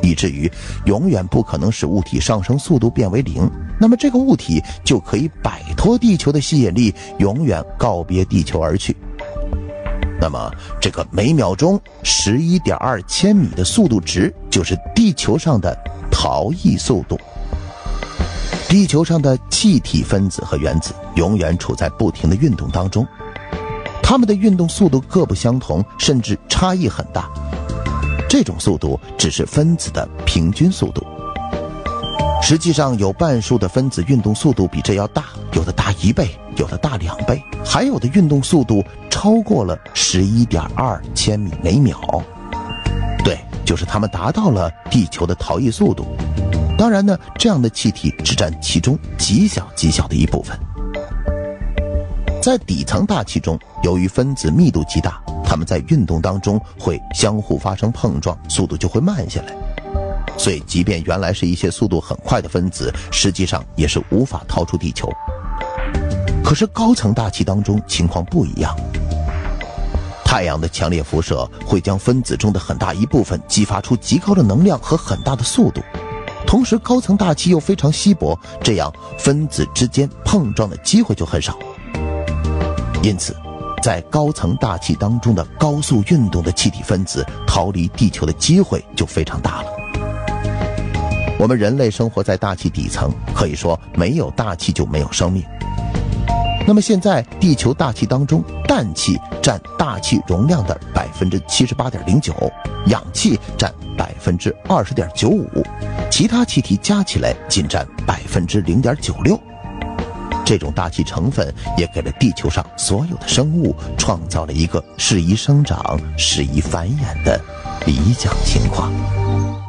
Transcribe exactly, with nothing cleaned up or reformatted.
以至于永远不可能使物体上升速度变为零，那么这个物体就可以摆脱地球的吸引力，永远告别地球而去。那么这个每秒钟 十一点二千米的速度值，就是地球上的逃逸速度。地球上的气体分子和原子永远处在不停的运动当中，它们的运动速度各不相同，甚至差异很大。这种速度只是分子的平均速度，实际上有半数的分子运动速度比这要大，有的大一倍，有的大两倍，还有的运动速度超过了 十一点二千米每秒。对，就是它们达到了地球的逃逸速度。当然呢，这样的气体只占其中极小极小的一部分。在底层大气中，由于分子密度极大，它们在运动当中会相互发生碰撞，速度就会慢下来。所以即便原来是一些速度很快的分子，实际上也是无法逃出地球。可是高层大气当中情况不一样，太阳的强烈辐射会将分子中的很大一部分激发出极高的能量和很大的速度，同时高层大气又非常稀薄，这样分子之间碰撞的机会就很少。因此在高层大气当中的高速运动的气体分子逃离地球的机会就非常大了。我们人类生活在大气底层，可以说没有大气就没有生命。那么现在地球大气当中，氮气占大气容量的 百分之七十八点零九， 氧气占 百分之二十点九五， 其他气体加起来仅占 百分之零点九六。这种大气成分也给了地球上所有的生物创造了一个适宜生长、适宜繁衍的理想情况。